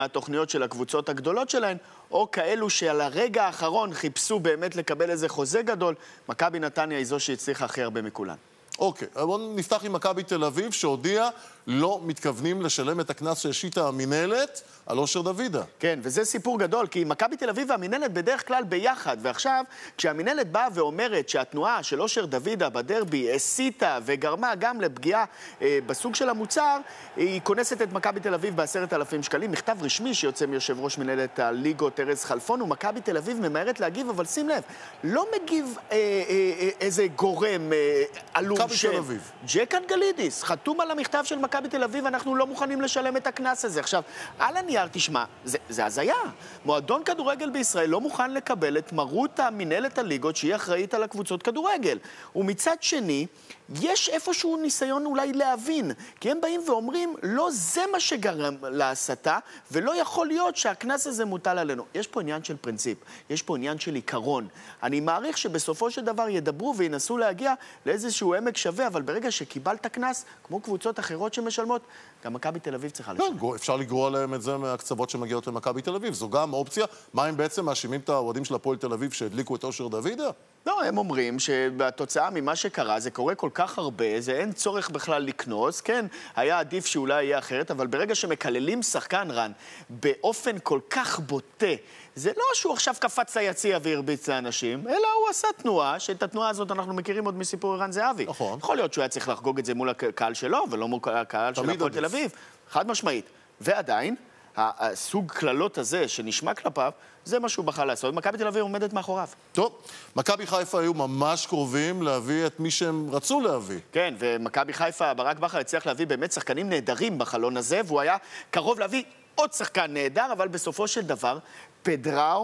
התוכניות של הקבוצות הגדולות שלהן, או כאלו שעל הרגע האחרון חיפשו באמת לקבל איזה חוזה גדול. מכבי נתניה היא זו שהצליחה הכי הרבה מכולן. אוקיי, בואו נפתח עם מכבי תל אביב, שהודיע לא מתכוונים לשלם את הקנס שהשיתה המינהלת על אושר דוידה. כן, וזה סיפור גדול, כי מכבי תל אביב והמינהלת בדרך כלל ביחד, ועכשיו, כשהמינהלת באה ואומרת שהתנועה של אושר דוידה בדרבי הסיתה וגרמה גם לפגיעה בסוג של המוצר, היא כונסת את מכבי תל אביב ב10,000 שקלים. מכתב רשמי שיוצא מיושב ראש מינהלת הליגות ארז חלפון, ומכבי תל אביב ממהרת להגיב, אבל שים לב, לא מגיב איזה גורם עלום שם. ג'קן גלידיס, חתום על המכתב של מכבי תל אביב, אנחנו לא מוכנים לשלם את הקנס הזה. עכשיו, על הנייר, תשמע, זה הזיה. מועדון כדורגל בישראל לא מוכן לקבל את מרות המינהלת הליגות שהיא אחראית על הקבוצות כדורגל. ומצד שני, יש איפשהו ניסיון אולי להבין, כי הם באים ואומרים, לא זה מה שגרם להסתה, ולא יכול להיות שהקנס הזה מוטל עלינו. יש פה עניין של פרינציפ, יש פה עניין של עיקרון. אני מעריך שבסופו של דבר ידברו וינסו להגיע לאיזשהו עמק שווה, אבל ברגע שקיבלת קנס, כמו קבוצות אחרות שמשלמות, גם מכבי תל אביב צריכה לשלם. כן, אפשר לגרוע להם את זה מהקצוות שמגיעות למכבי תל אביב. זו גם אופציה. מה הם בעצם מאשימים את האוהדים של הפועל תל אביב שהדליקו את אושר דוידה? לא, הם אומרים שבתוצאה ממה שקרה, זה קורה כל כך הרבה, זה אין צורך בכלל לקנוס, כן, היה עדיף שאולי יהיה אחרת, אבל ברגע שמקללים שחקן רן באופן כל כך בוטה, זה לא שהוא עכשיו קפץ ליציע והרביץ לאנשים, אלא הוא עשה תנועה, שאת התנועה הזאת אנחנו מכירים עוד מסיפור ערן זהבי. נכון. יכול להיות שהוא היה צריך לחגוג את זה מול הקהל שלו, ולא מול הקהל של הפועל תל אביב. חד משמעית. ועדיין, הסוג כללות הזה שנשמע כלפיו, זה מה שהוא בחר לעשות. מכבי תל אביב עומדת מאחוריו. טוב, מכבי חיפה היו ממש קרובים להביא את מי שהם רצו להביא. כן, ומכבי חיפה, ברק בכר הצליח להביא באמת שחקנים נהדרים בחלון הזה, והוא היה קרוב להביא עוד שחקן נהדר, אבל בסופו של דבר, פדראו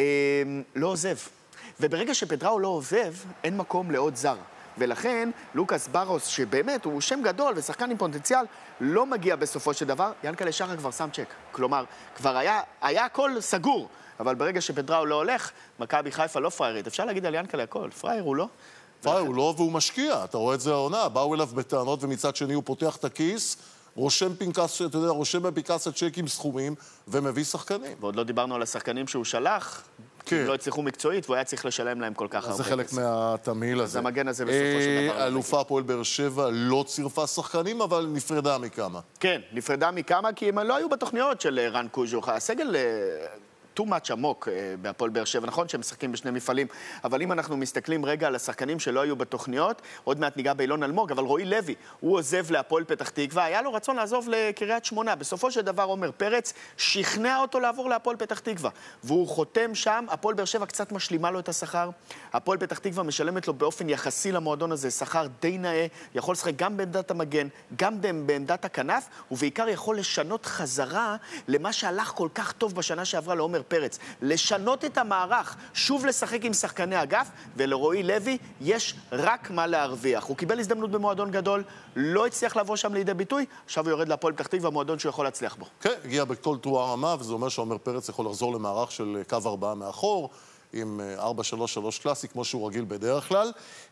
לא עוזב. וברגע שפדראו לא עוזב, אין מקום לעוד זר. ולכן, לוקאס ברוס, שבאמת הוא שם גדול ושחקן עם פוטנציאל, לא מגיע בסופו של דבר, ינקלה שחר כבר שם צ'ק. כלומר, כבר היה הכל סגור, אבל ברגע שפדראו לא הולך, מכבי חיפה לא פריירית. אפשר להגיד על ינקלה הכל, פרייר הוא לא. פרייר הוא לא והוא משקיע, אתה רואה את זה העונה, באו אליו בטענות ומצד שני הוא פותח את הכיס, רושם פנקס, אתה יודע, רושם בפנקס הצ'קים סכומים ומביא שחקנים. ועוד לא דיברנו על השחקנים שהוא שלח, כי הם לא הצליחו מקצועית, והוא היה צריך לשלם להם כל כך הרבה. זה חלק מהתמיל הזה. זה המגן הזה בסופו של דבר. אלופה הפועל באר שבע לא צירפה שחקנים, אבל נפרדה מכמה. כן, נפרדה מכמה, כי הם לא היו בתוכניות של רן קוז'וך. הסגל too much עמוק בהפועל באר שבע, נכון שהם משחקים בשני מפעלים, אבל אם אנחנו מסתכלים רגע על השחקנים שלא היו בתוכניות, עוד מעט ניגע באילון אלמוג, אבל רועי לוי, הוא עוזב להפועל פתח תקווה, היה לו רצון לעזוב לקריית שמונה. בסופו של דבר עומר פרץ שכנע אותו לעבור להפועל פתח תקווה, והוא חותם שם. הפועל באר שבע קצת משלימה לו את השכר, הפועל פתח תקווה משלמת לו באופן יחסי למועדון הזה שכר די נאה, יכול לשחק גם בעמדת המגן, גם בעמדת הכנף, ובעיקר יכול לשנות חזרה למה שהלך כל כך טוב בשנה שעברה לעומר פרץ, לשנות את המערך, שוב לשחק עם שחקני אגף, ולרועי לוי יש רק מה להרוויח. הוא קיבל הזדמנות במועדון גדול, לא הצליח לבוא שם לידי ביטוי, עכשיו הוא יורד להפועל פתח תקווה, המועדון שהוא יכול להצליח בו. כן, הגיע בכל תואר רמה, וזה אומר שעומר פרץ יכול לחזור למערך של קו 4 מאחור, עם 4-3-3 קלאסי, כמו שהוא רגיל בדרך כלל.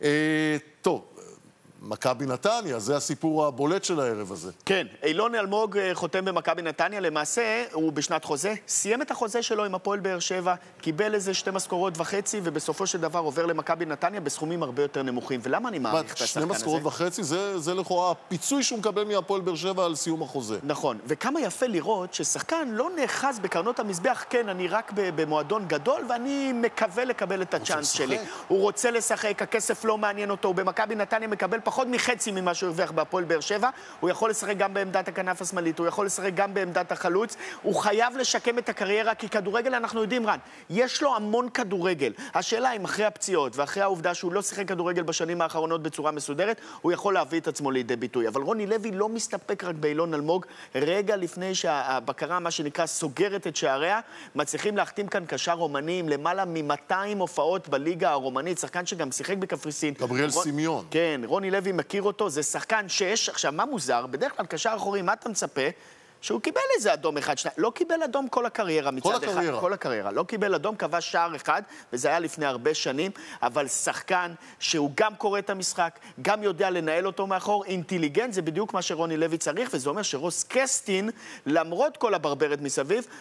טוב, מכבי נתניה, זה הסיפור הבולט של הערב הזה. כן, אילון אלמוג חותם במכבי נתניה, למעשה הוא בשנת חוזה, סיים את החוזה שלו עם הפועל באר שבע, קיבל איזה 2.5 משכורות, ובסופו של דבר עובר למכבי נתניה בסכומים הרבה יותר נמוכים. ולמה אני מעריך את השחקן הזה? 2.5 משכורות, זה לכאורה הפיצוי שהוא מקבל מהפועל באר שבע על סיום החוזה. נכון, וכמה יפה לראות ששחקן לא נאחז בקרנות המזבח, כן, אני רק במועדון גדול ואני מקווה לקבל את הצ'אנס שלי. הוא רוצה לשחק, הכסף לא מעניין אותו, הוא במכבי נתניה מקבל פחות מחצי ממה שהוא הרוויח בהפועל באר שבע, הוא יכול לשחק גם בעמדת הכנף השמאלית, הוא יכול לשחק גם בעמדת החלוץ, הוא חייב לשקם את הקריירה, כי כדורגל אנחנו יודעים רן, יש לו המון כדורגל. השאלה אם אחרי הפציעות ואחרי העובדה שהוא לא שיחק כדורגל בשנים האחרונות בצורה מסודרת, הוא יכול להביא את עצמו לידי ביטוי. אבל רוני לוי לא מסתפק רק באילון אלמוג, רגע לפני שהבקרה, מה שנקרא, סוגרת את שעריה, מצליחים להחתים כאן קשר רומני עם למעלה מ-200 הופעות בליגה הרומנית, שחקן שגם שיחק בקפריסין. גבריאל סימיון. כן, רוני לוי מכיר אותו, זה שחקן 6. עכשיו, מה מוזר? בדרך כלל קשר אחורי, מה אתה מצפה? שהוא קיבל איזה אדום אחד, שניים. לא קיבל אדום כל הקריירה מצד אחד. כל הקריירה. לא קיבל אדום, כבש שער אחד, וזה היה לפני הרבה שנים, אבל שחקן שהוא גם קורא את המשחק, גם יודע לנהל אותו מאחור, אינטליגנט, זה בדיוק מה שרוני לוי צריך, וזה אומר שרוס קסטין, למרות כל הברברת מסביב,